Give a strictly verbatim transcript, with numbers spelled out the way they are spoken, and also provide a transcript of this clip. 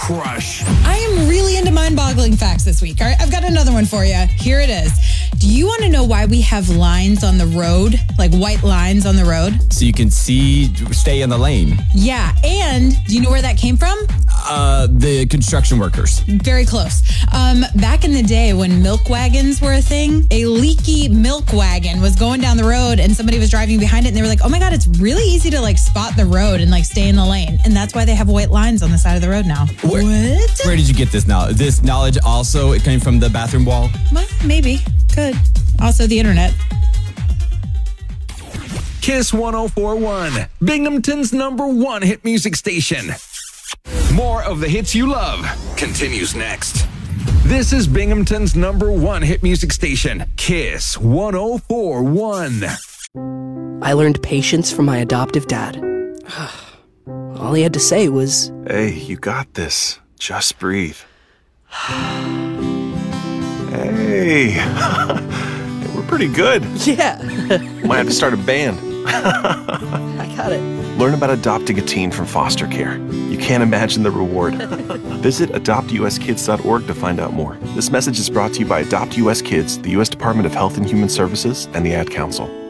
crush. I am really into mind-boggling facts this week. All right, I've got another one for you. Here it is. Do you want to know why we have lines on the road, like white lines on the road? So you can see, stay in the lane. Yeah, and do you know where that came from? Uh, the construction workers. Very close. Um, back in the day when milk wagons were a thing, a leaky milk wagon was going down the road and somebody was driving behind it and they were like, oh my God, it's really easy to like spot the road and like stay in the lane. And that's why they have white lines on the side of the road now. Where, what? Where did you get this knowledge? This knowledge also, it came from the bathroom wall? Well, maybe. Could. Also the internet. Kiss one oh four point one, Binghamton's number one hit music station. More of the hits you love continues next. This is Binghamton's number one hit music station, Kiss one oh four point one. I learned patience from my adoptive dad. All he had to say was, "Hey, you got this. Just breathe." Hey, we're pretty good. yeah, Might have to start a band. I got it. Learn about adopting a teen from foster care. You can't imagine the reward. Visit adopt u s kids dot org to find out more. This message is brought to you by Adopt U S Kids, the U S Department of Health and Human Services, and the Ad Council.